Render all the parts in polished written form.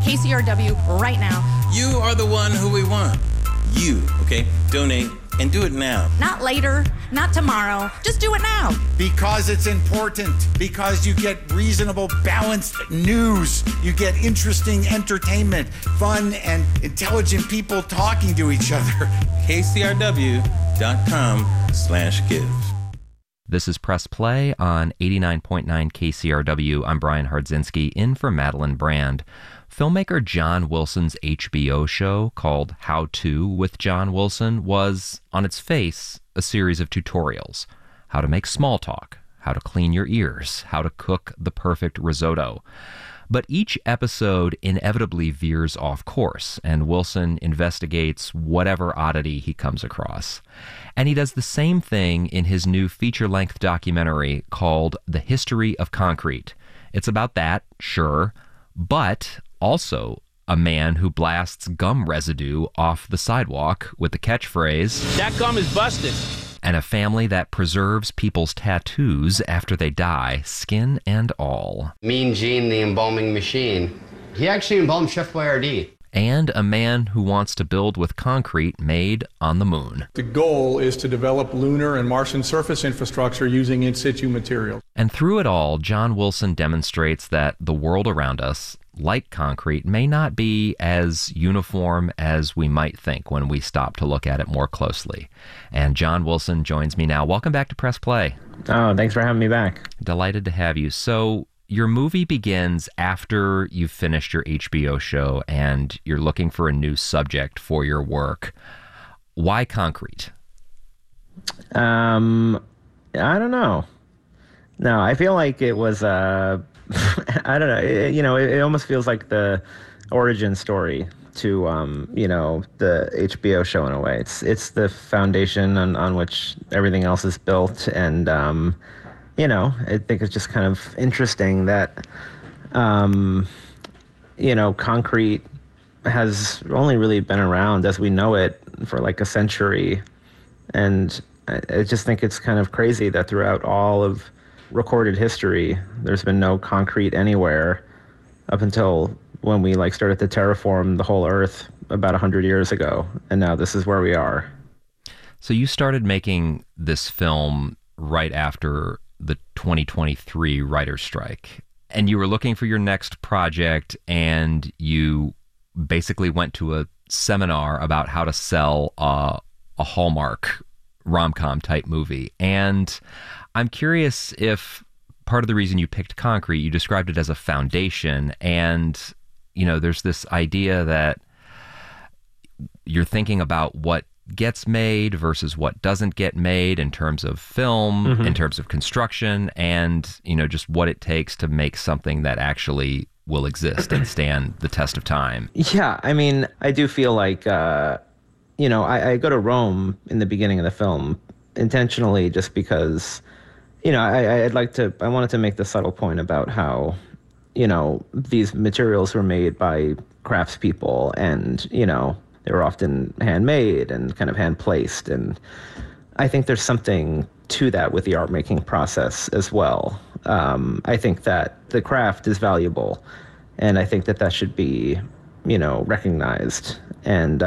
KCRW right now. You are the one who we want. You, okay? Donate and do it now. Not later, not tomorrow. Just do it now. Because it's important. Because you get reasonable, balanced news. You get interesting entertainment, fun, and intelligent people talking to each other. KCRW.com/give. This is Press Play on 89.9 KCRW. I'm Brian Hardzinski, in for Madeline Brand. Filmmaker John Wilson's HBO show called How To with John Wilson was, on its face, a series of tutorials. How to make small talk, how to clean your ears, how to cook the perfect risotto. But each episode inevitably veers off course, and Wilson investigates whatever oddity he comes across. And he does the same thing in his new feature-length documentary called The History of Concrete. It's about that, sure, but also a man who blasts gum residue off the sidewalk with the catchphrase, "That gum is busted." And a family that preserves people's tattoos after they die, skin and all. Mean Gene, the embalming machine. He actually embalmed Chef Boyardee. And a man who wants to build with concrete made on the moon. The goal is to develop lunar and Martian surface infrastructure using in situ materials. And through it all, John Wilson demonstrates that the world around us, like concrete, may not be as uniform as we might think when we stop to look at it more closely. And John Wilson joins me now. Welcome back to Press Play. Oh, thanks for having me back. Delighted to have you. So, your movie begins after you've finished your HBO show and you're looking for a new subject for your work. Why concrete? I don't know. No, I feel like it was, I don't know, it almost feels like the origin story to, the HBO show in a way. It's the foundation on which everything else is built, and, I think it's just kind of interesting that, concrete has only really been around as we know it for like a century. And I just think it's kind of crazy that throughout all of recorded history, there's been no concrete anywhere up until when we started to terraform the whole Earth about 100 years ago. And now this is where we are. So you started making this film right after the 2023 writer's strike, and you were looking for your next project, and you basically went to a seminar about how to sell a Hallmark rom-com type movie. And I'm curious if part of the reason you picked concrete, you described it as a foundation, and there's this idea that you're thinking about what gets made versus what doesn't get made in terms of film, in terms of construction, and just what it takes to make something that actually will exist and stand the test of time. Yeah, I mean, I do feel like I go to Rome in the beginning of the film intentionally just because I wanted to make the subtle point about how these materials were made by craftspeople, and they were often handmade and kind of hand-placed. And I think there's something to that with the art-making process as well. I think that the craft is valuable, and I think that should be, recognized. And,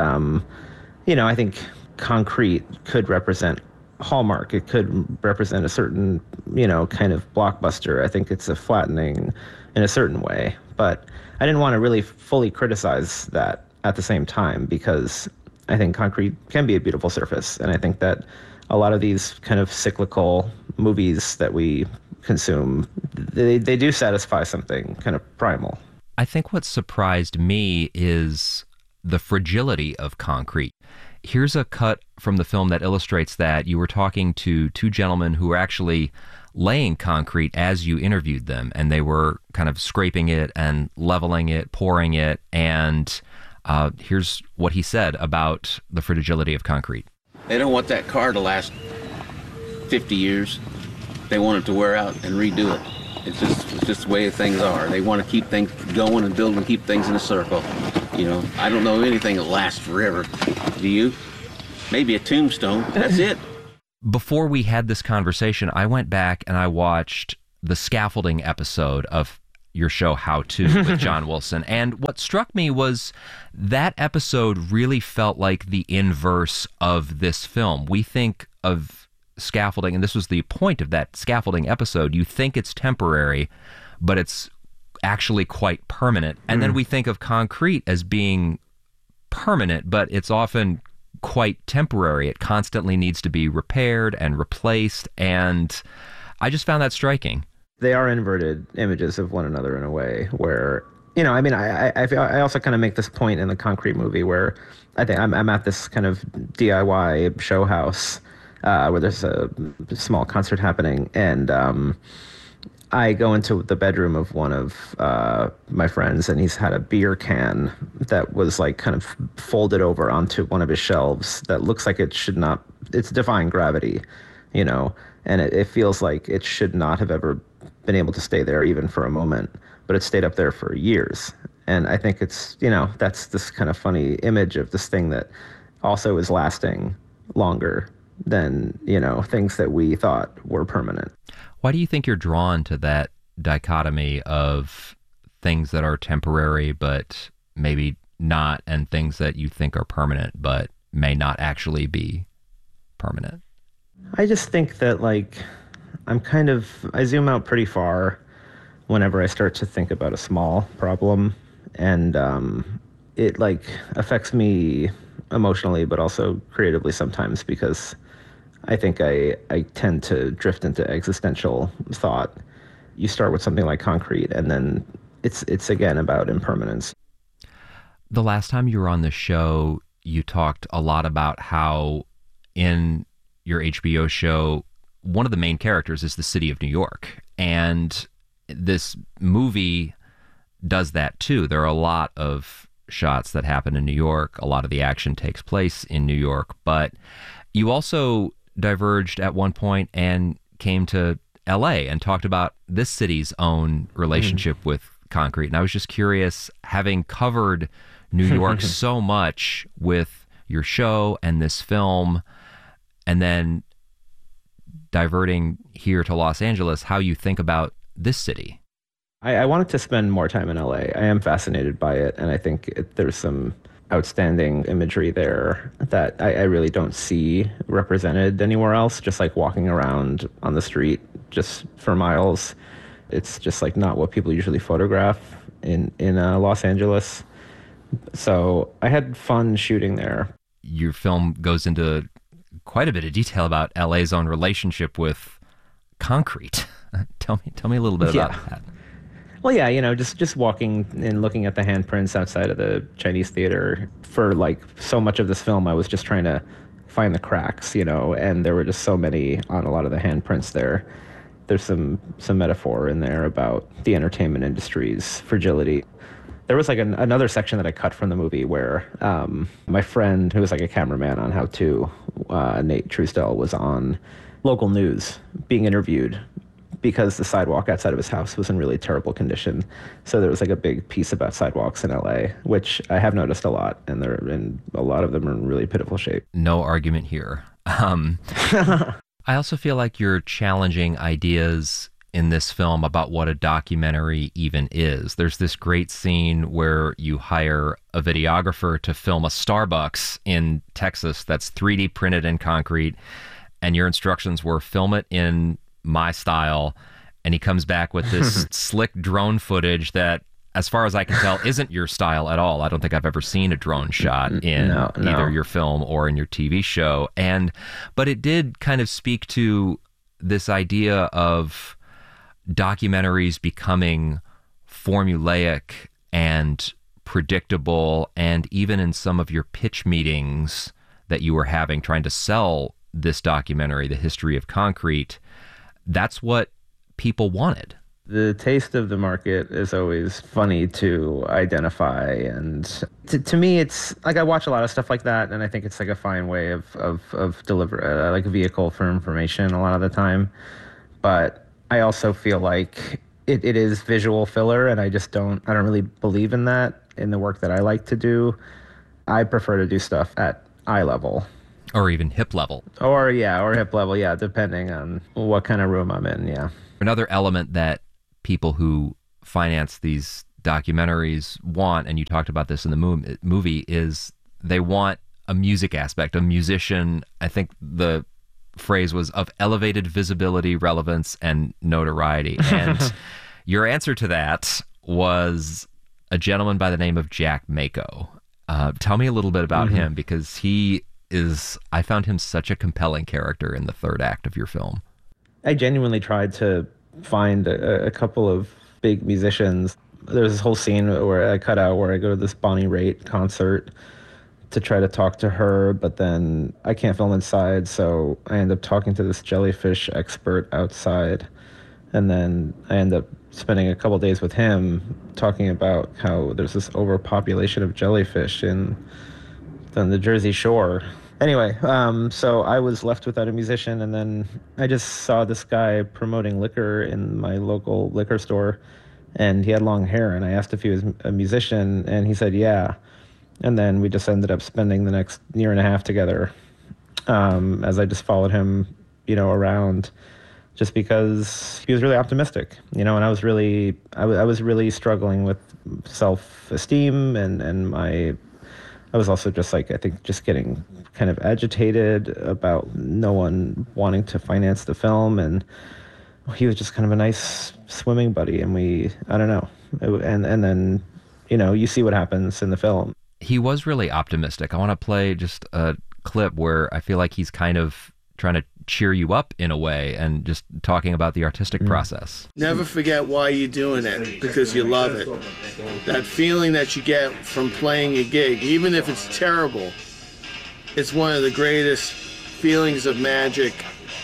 I think concrete could represent Hallmark. It could represent a certain, kind of blockbuster. I think it's a flattening in a certain way. But I didn't want to really fully criticize that at the same time, because I think concrete can be a beautiful surface. And I think that a lot of these kind of cyclical movies that we consume, they do satisfy something kind of primal. I think what surprised me is the fragility of concrete. Here's a cut from the film that illustrates that. You were talking to two gentlemen who were actually laying concrete as you interviewed them, and they were kind of scraping it and leveling it, pouring it, and here's what he said about the fragility of concrete. They don't want that car to last 50 years. They want it to wear out and redo it. It's just the way things are. They want to keep things going and build and keep things in a circle. I don't know anything that lasts forever. Do you? Maybe a tombstone. That's it. Before we had this conversation, I went back and I watched the scaffolding episode of your show How To with John Wilson. And what struck me was that episode really felt like the inverse of this film. We think of scaffolding, and this was the point of that scaffolding episode. You think it's temporary, but it's actually quite permanent. And then we think of concrete as being permanent, but it's often quite temporary. It constantly needs to be repaired and replaced, and I just found that striking. They are inverted images of one another in a way where, you know, I mean, I also kind of make this point in the concrete movie where I think I'm at this kind of DIY show house where there's a small concert happening, and I go into the bedroom of one of my friends, and he's had a beer can that was like kind of folded over onto one of his shelves that looks like it should not, it's defying gravity, you know, and it feels like it should not have ever been able to stay there even for a moment, but it stayed up there for years. And I think it's, you know, that's this kind of funny image of this thing that also is lasting longer than, you know, things that we thought were permanent. Why do you think you're drawn to that dichotomy of things that are temporary but maybe not, and things that you think are permanent but may not actually be permanent? I just think that, like, I zoom out pretty far whenever I start to think about a small problem, and it like affects me emotionally, but also creatively sometimes, because I think I tend to drift into existential thought. You start with something like concrete, and then it's again about impermanence. The last time you were on the show, you talked a lot about how in your HBO show, one of the main characters is the city of New York. And this movie does that too. There are a lot of shots that happen in New York. A lot of the action takes place in New York. But you also diverged at one point and came to LA and talked about this city's own relationship with concrete. And I was just curious, having covered New York so much with your show and this film, and then diverting here to Los Angeles, how you think about this city. I wanted to spend more time in LA. I am fascinated by it, and I think there's some outstanding imagery there that I really don't see represented anywhere else. Just like walking around on the street just for miles, it's just like not what people usually photograph in Los Angeles. So I had fun shooting there. Your film goes into quite a bit of detail about LA's own relationship with concrete. Tell me a little bit about that. Well, yeah, you know, just walking and looking at the handprints outside of the Chinese theater. For like so much of this film, I was just trying to find the cracks, you know, and there were just so many on a lot of the handprints there. There's some metaphor in there about the entertainment industry's fragility. There was like another section that I cut from the movie where my friend, who was like a cameraman on How To, Nate Truesdell, was on local news being interviewed because the sidewalk outside of his house was in really terrible condition. So there was like a big piece about sidewalks in LA, which I have noticed a lot, and a lot of them are in really pitiful shape. No argument here. I also feel like you're challenging ideas in this film about what a documentary even is. There's this great scene where you hire a videographer to film a Starbucks in Texas that's 3D printed in concrete, and your instructions were film it in my style, and he comes back with this slick drone footage that, as far as I can tell, isn't your style at all. I don't think I've ever seen a drone shot in either your film or in your TV show. But it did kind of speak to this idea of documentaries becoming formulaic and predictable, and even in some of your pitch meetings that you were having trying to sell this documentary, The History of Concrete, that's what people wanted. The taste of the market is always funny to identify, and to me, it's like I watch a lot of stuff like that, and I think it's like a fine way of deliver, like a vehicle for information a lot of the time. But I also feel like it is visual filler, and I don't really believe in that in the work that I like to do. I prefer to do stuff at eye level. Or even hip level. Or hip level, yeah, depending on what kind of room I'm in, yeah. Another element that people who finance these documentaries want, and you talked about this in the movie, is they want a music aspect, a musician. I think the phrase was of elevated visibility, relevance, and notoriety. And your answer to that was a gentleman by the name of Jack Mako. Tell me a little bit about him, because I found him such a compelling character in the third act of your film. I genuinely tried to find a couple of big musicians. There's this whole scene where I cut out where I go to this Bonnie Raitt concert to try to talk to her, but then I can't film inside, so I end up talking to this jellyfish expert outside. And then I end up spending a couple days with him talking about how there's this overpopulation of jellyfish on the Jersey Shore. Anyway, so I was left without a musician, and then I just saw this guy promoting liquor in my local liquor store, and he had long hair, and I asked if he was a musician, and he said, yeah. And then we just ended up spending the next year and a half together, as I just followed him, around, just because he was really optimistic, and I was really struggling with self-esteem, and I was also just I think just getting kind of agitated about no one wanting to finance the film, and he was just kind of a nice swimming buddy, and I don't know, and then, you see what happens in the film. He was really optimistic. I want to play just a clip where I feel like he's kind of trying to cheer you up in a way, and just talking about the artistic process. Never forget why you're doing it, because you love it. That feeling that you get from playing a gig, even if it's terrible, it's one of the greatest feelings of magic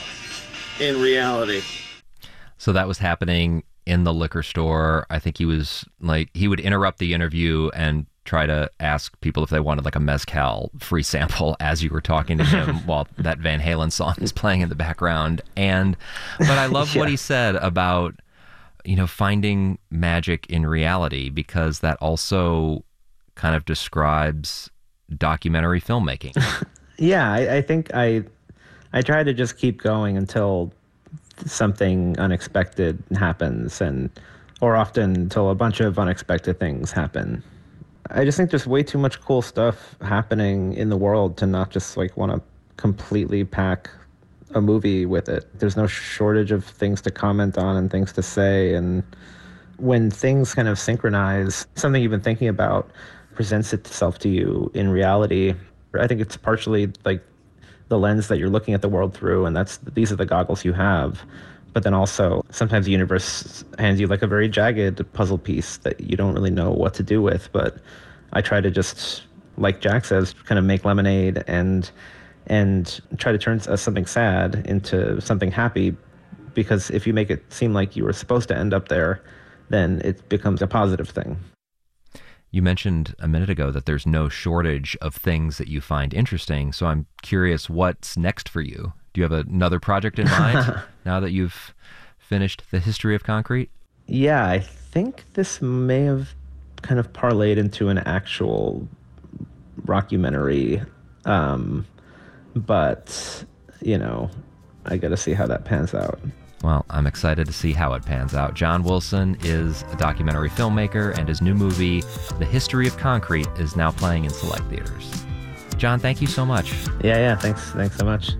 in reality. So that was happening in the liquor store. I think he was he would interrupt the interview and try to ask people if they wanted a mezcal free sample as you were talking to him while that Van Halen song is playing in the background. But I love what he said about, finding magic in reality, because that also kind of describes documentary filmmaking. Yeah, I think I try to just keep going until something unexpected happens, or often until a bunch of unexpected things happen. I just think there's way too much cool stuff happening in the world to not just want to completely pack a movie with it. There's no shortage of things to comment on and things to say. And when things kind of synchronize, something you've been thinking about presents itself to you in reality. I think it's partially the lens that you're looking at the world through, and these are the goggles you have. But then also, sometimes the universe hands you a very jagged puzzle piece that you don't really know what to do with. But I try to just, like Jack says, kind of make lemonade and try to turn something sad into something happy. Because if you make it seem like you were supposed to end up there, then it becomes a positive thing. You mentioned a minute ago that there's no shortage of things that you find interesting. So I'm curious, what's next for you? Do you have another project in mind now that you've finished The History of Concrete? Yeah, I think this may have kind of parlayed into an actual rockumentary. But, I got to see how that pans out. Well, I'm excited to see how it pans out. John Wilson is a documentary filmmaker, and his new movie, The History of Concrete, is now playing in select theaters. John, thank you so much. Yeah, thanks so much.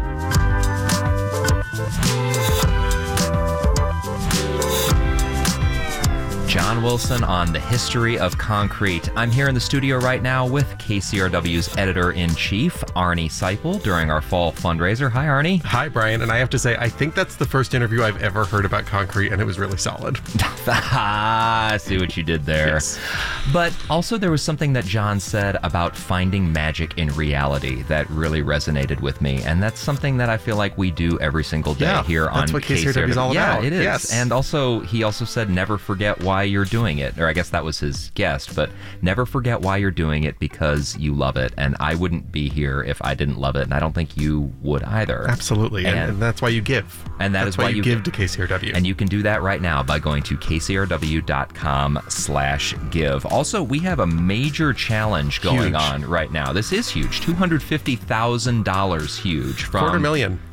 John Wilson on The History of Concrete. I'm here in the studio right now with KCRW's editor-in-chief, Arnie Seipel, during our fall fundraiser. Hi, Arnie. Hi, Brian. And I have to say, I think that's the first interview I've ever heard about concrete, and it was really solid. I see what you did there. Yes. But also there was something that John said about finding magic in reality that really resonated with me. And that's something that I feel like we do every single day here on KCRW. That's what KCRW is all about. Yeah, it is. Yes. And he also said, never forget why you're doing it. Or I guess that was his guest, but never forget why you're doing it, because you love it. And I wouldn't be here if I didn't love it. And I don't think you would either. Absolutely. And that's why you give. And that's why you give to KCRW. And you can do that right now by going to kcrw.com/give. Also, we have a major challenge going on right now. This is huge. $250,000 huge. From $250,000.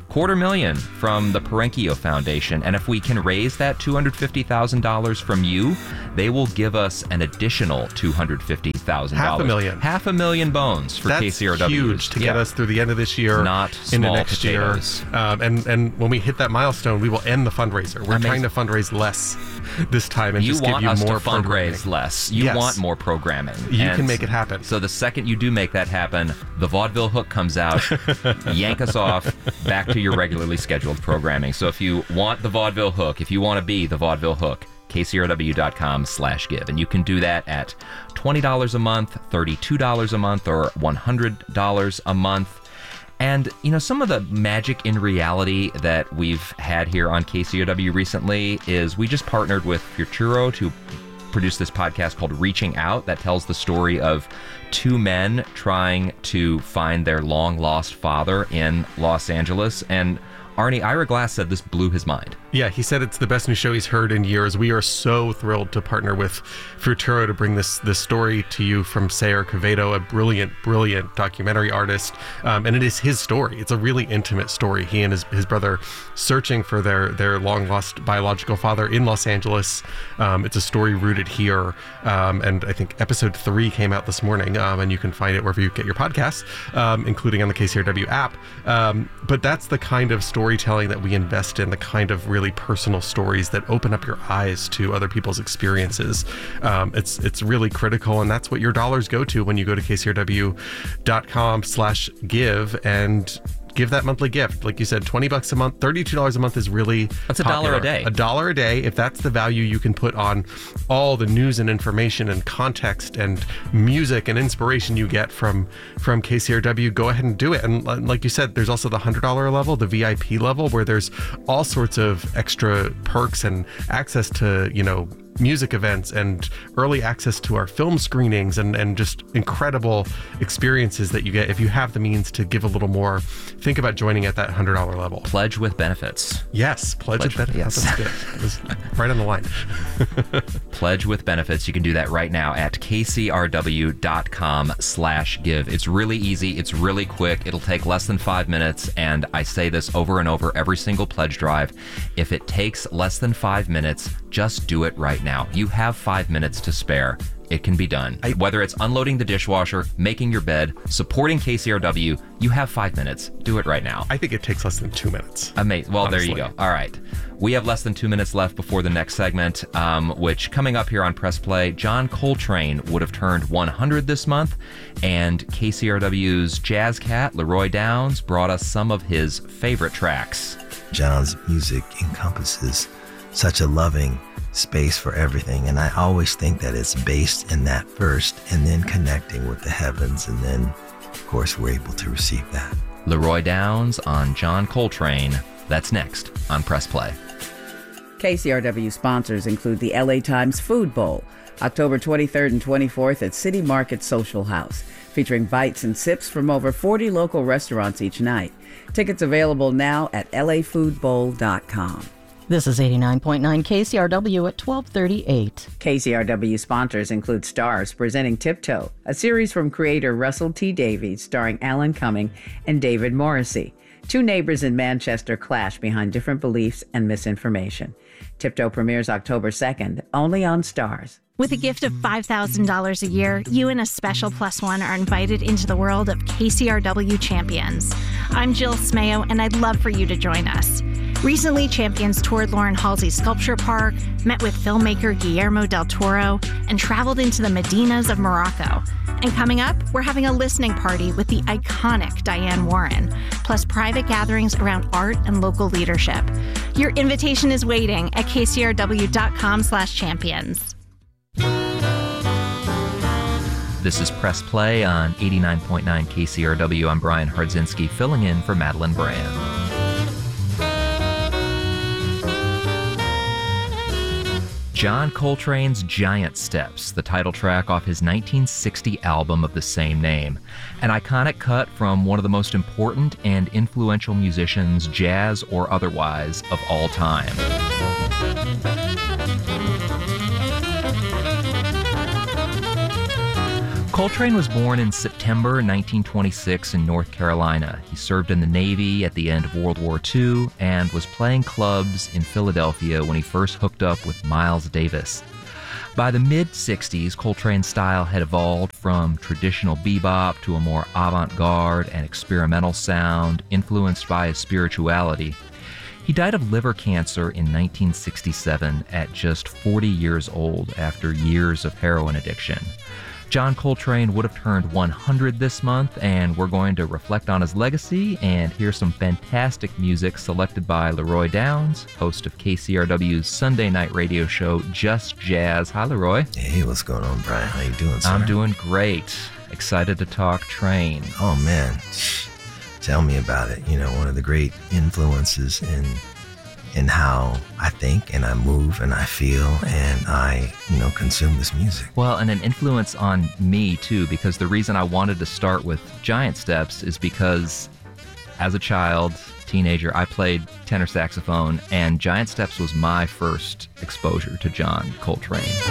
$250,000 from the Perenkio Foundation. And if we can raise that $250,000 from you, they will give us an additional $250,000. $500,000. $500,000 bones for That's KCRW. huge to get us through the end of this year, not into small next potatoes. year. And when we hit that milestone, we will end the fundraiser. We're trying to fundraise less this time and just give you more to fundraise less. You want more programming. You can make it happen. So the second you do make that happen, the vaudeville hook comes out, yank us off back to your regularly scheduled programming. So if you want the vaudeville hook, if you want to be the vaudeville hook, kcrw.com/give. And you can do that at $20 a month, $32 a month, or $100 a month. And, you know, some of the magic in reality that we've had here on KCRW recently is we just partnered with Futuro to produce this podcast called Reaching Out that tells the story of two men trying to find their long-lost father in Los Angeles. And Arnie, Ira Glass said this blew his mind. Yeah, he said it's the best new show he's heard in years. We are so thrilled to partner with Futuro to bring this story to you from Sayer Quevedo, a brilliant documentary artist. And it is his story. It's a really intimate story. He and his brother searching for their long-lost biological father in Los Angeles. It's a story rooted here. And I think episode 3 came out this morning, and you can find it wherever you get your podcasts, including on the KCRW app. But that's the kind of storytelling that we invest in, the kind of really personal stories that open up your eyes to other people's experiences. It's really critical, and that's what your dollars go to when you go to kcrw.com/give and give that monthly gift. Like you said, $20 a month, $32 a month is really That's popular. $1 a day. $1 a day. If that's the value you can put on all the news and information and context and music and inspiration you get from KCRW, go ahead and do it. And like you said, there's also the $100 level, the VIP level, where there's all sorts of extra perks and access to, you know, music events and early access to our film screenings and just incredible experiences that you get if you have the means to give a little more. Think about joining at that $100 level. Pledge with benefits. Yes, pledge with benefits. Yes. That's good. It was right on the line. Pledge with benefits. You can do that right now at kcrw.com/give. It's really easy. It's really quick. It'll take less than 5 minutes. And I say this over and over every single pledge drive. If it takes less than 5 minutes, just do it right now. You have 5 minutes to spare. It can be done. Whether it's unloading the dishwasher, making your bed, supporting KCRW, you have 5 minutes. Do it right now. I think it takes less than 2 minutes. Amazing. Well, honestly. There you go. All right. We have less than 2 minutes left before the next segment, which coming up here on Press Play, John Coltrane would have turned 100 this month, and KCRW's jazz cat, Leroy Downs, brought us some of his favorite tracks. John's music encompasses such a loving space for everything, and I always think that it's based in that first and then connecting with the heavens, and then of course we're able to receive that. Leroy Downs on John Coltrane. That's next on Press Play. KCRW sponsors include the LA Times Food Bowl, October 23rd and 24th at City Market Social House, featuring bites and sips from over 40 local restaurants each night. Tickets available now at lafoodbowl.com. This is 89.9 KCRW at 1238. KCRW sponsors include Stars presenting Tiptoe, a series from creator Russell T. Davies starring Alan Cumming and David Morrissey. Two neighbors in Manchester clash behind different beliefs and misinformation. Tiptoe premieres October 2nd, only on Stars. With a gift of $5,000 a year, you and a special plus one are invited into the world of KCRW Champions. I'm Jill Smayo, and I'd love for you to join us. Recently, Champions toured Lauren Halsey's Sculpture Park, met with filmmaker Guillermo del Toro, and traveled into the Medinas of Morocco. And coming up, we're having a listening party with the iconic Diane Warren, plus private gatherings around art and local leadership. Your invitation is waiting at kcrw.com/champions. This is Press Play on 89.9 KCRW. I'm Brian Hardzinski, filling in for Madeline Brand. John Coltrane's Giant Steps, the title track off his 1960 album of the same name. An iconic cut from one of the most important and influential musicians, jazz or otherwise, of all time. Coltrane was born in September 1926 in North Carolina. He served in the Navy at the end of World War II and was playing clubs in Philadelphia when he first hooked up with Miles Davis. By the mid-60s, Coltrane's style had evolved from traditional bebop to a more avant-garde and experimental sound influenced by his spirituality. He died of liver cancer in 1967 at just 40 years old after years of heroin addiction. John Coltrane would have turned 100 this month, and we're going to reflect on his legacy and hear some fantastic music selected by Leroy Downs, host of KCRW's Sunday night radio show, Just Jazz. Hi, Leroy. Hey, what's going on, Brian? How you doing, sir? I'm doing great. Excited to talk Train. Oh, man. Tell me about it. You know, one of the great influences in how I think and I move and I feel and I, consume this music. Well, and an influence on me too, because the reason I wanted to start with Giant Steps is because as a child, teenager, I played tenor saxophone, and Giant Steps was my first exposure to John Coltrane.